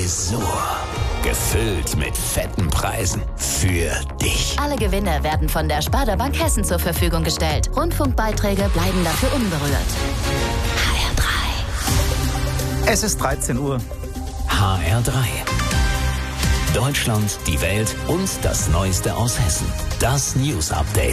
Tresor. Gefüllt mit fetten Preisen für dich. Alle Gewinne werden von der Sparda Bank Hessen zur Verfügung gestellt. Rundfunkbeiträge bleiben dafür unberührt. HR3. Es ist 13 Uhr. HR3. Deutschland, die Welt und das Neueste aus Hessen. Das News Update.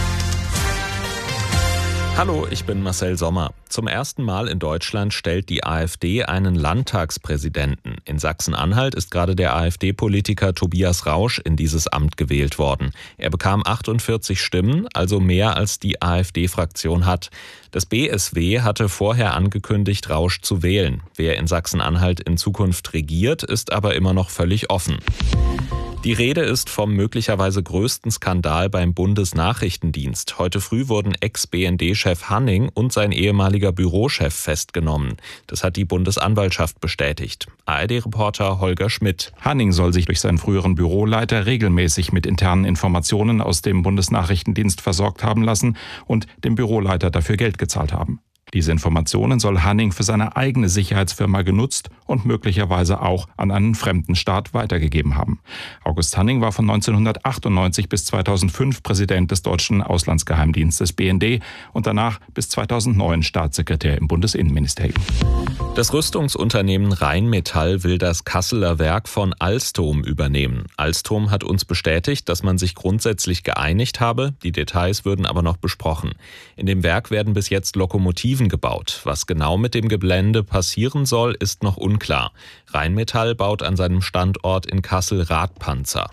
Hallo, ich bin Marcel Sommer. Zum ersten Mal in Deutschland stellt die AfD einen Landtagspräsidenten. In Sachsen-Anhalt ist gerade der AfD-Politiker Tobias Rausch in dieses Amt gewählt worden. Er bekam 48 Stimmen, also mehr als die AfD-Fraktion hat. Das BSW hatte vorher angekündigt, Rausch zu wählen. Wer in Sachsen-Anhalt in Zukunft regiert, ist aber immer noch völlig offen. Die Rede ist vom möglicherweise größten Skandal beim Bundesnachrichtendienst. Heute früh wurden Ex-BND-Chef Hanning und sein ehemaliger Bürochef festgenommen. Das hat die Bundesanwaltschaft bestätigt. ARD-Reporter Holger Schmidt. Hanning soll sich durch seinen früheren Büroleiter regelmäßig mit internen Informationen aus dem Bundesnachrichtendienst versorgt haben lassen und dem Büroleiter dafür Geld gezahlt haben. Diese Informationen soll Hanning für seine eigene Sicherheitsfirma genutzt und möglicherweise auch an einen fremden Staat weitergegeben haben. August Hanning war von 1998 bis 2005 Präsident des deutschen Auslandsgeheimdienstes BND und danach bis 2009 Staatssekretär im Bundesinnenministerium. Das Rüstungsunternehmen Rheinmetall will das Kasseler Werk von Alstom übernehmen. Alstom hat uns bestätigt, dass man sich grundsätzlich geeinigt habe. Die Details würden aber noch besprochen. In dem Werk werden bis jetzt Lokomotiven gebaut. Was genau mit dem Gelände passieren soll, ist noch unklar. Rheinmetall baut an seinem Standort in Kassel Radpanzer.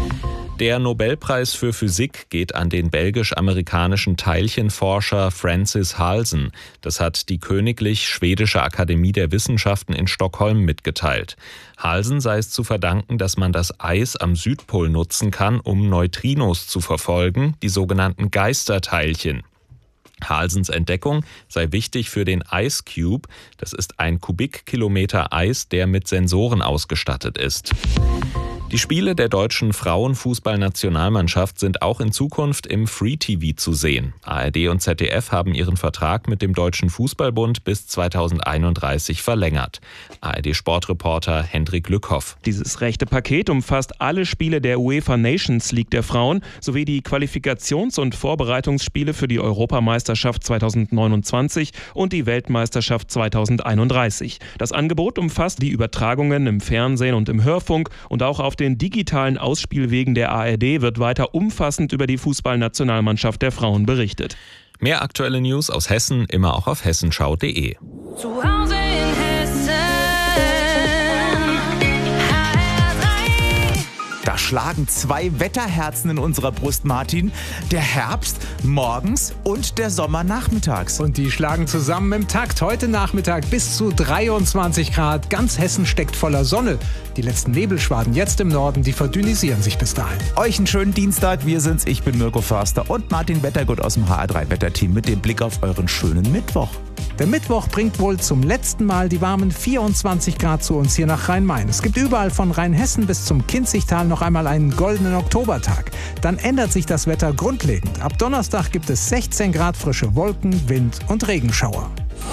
Der Nobelpreis für Physik geht an den belgisch-amerikanischen Teilchenforscher Francis Halsen. Das hat die Königlich Schwedische Akademie der Wissenschaften in Stockholm mitgeteilt. Halsen sei es zu verdanken, dass man das Eis am Südpol nutzen kann, um Neutrinos zu verfolgen, die sogenannten Geisterteilchen. Halsens Entdeckung sei wichtig für den Ice Cube. Das ist ein Kubikkilometer Eis, der mit Sensoren ausgestattet ist. Die Spiele der deutschen Frauenfußballnationalmannschaft sind auch in Zukunft im Free-TV zu sehen. ARD und ZDF haben ihren Vertrag mit dem Deutschen Fußballbund bis 2031 verlängert. ARD-Sportreporter Hendrik Lückhoff. Dieses rechte Paket umfasst alle Spiele der UEFA Nations League der Frauen sowie die Qualifikations- und Vorbereitungsspiele für die Europameisterschaft 2029 und die Weltmeisterschaft 2031. Das Angebot umfasst die Übertragungen im Fernsehen und im Hörfunk und auch auf den digitalen Ausspielwegen der ARD wird weiter umfassend über die Fußballnationalmannschaft der Frauen berichtet. Mehr aktuelle News aus Hessen immer auch auf hessenschau.de. Zu Hause in Hessen. HR3. Da schlagen zwei Wetterherzen in unserer Brust, Martin. Der Herbst morgens und der Sommer nachmittags. Und die schlagen zusammen im Takt. Heute Nachmittag bis zu 23 Grad. Ganz Hessen steckt voller Sonne. Die letzten Nebelschwaden jetzt im Norden, die verdünnisieren sich bis dahin. Euch einen schönen Dienstag. Wir sind's. Ich bin Mirko Förster und Martin Wettergut aus dem HR3-Wetterteam mit dem Blick auf euren schönen Mittwoch. Der Mittwoch bringt wohl zum letzten Mal die warmen 24 Grad zu uns hier nach Rhein-Main. Es gibt überall von Rheinhessen bis zum Kinzigtal noch einmal einen goldenen Oktobertag. Dann ändert sich das Wetter grundlegend. Ab Donnerstag gibt es 16 Grad frische Wolken, Wind und Regenschauer.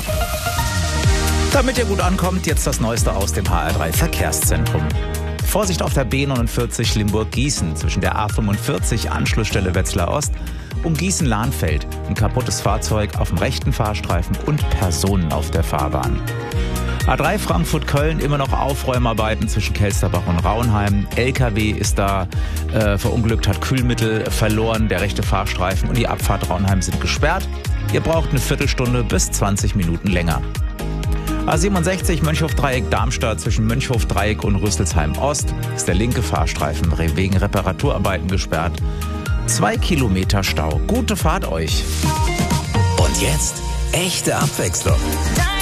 Damit ihr gut ankommt, jetzt das Neueste aus dem HR3 Verkehrszentrum. Vorsicht auf der B49 Limburg-Gießen zwischen der A45 Anschlussstelle Wetzlar Ost und Gießen-Lahnfeld. Ein kaputtes Fahrzeug auf dem rechten Fahrstreifen und Personen auf der Fahrbahn. A3 Frankfurt-Köln, immer noch Aufräumarbeiten zwischen Kelsterbach und Raunheim. LKW ist da verunglückt, hat Kühlmittel verloren. Der rechte Fahrstreifen und die Abfahrt Raunheim sind gesperrt. Ihr braucht eine Viertelstunde bis 20 Minuten länger. A67 Mönchhof-Dreieck Darmstadt zwischen Mönchhof-Dreieck und Rüsselsheim Ost ist der linke Fahrstreifen wegen Reparaturarbeiten gesperrt. 2 Kilometer Stau. Gute Fahrt euch. Und jetzt echte Abwechslung.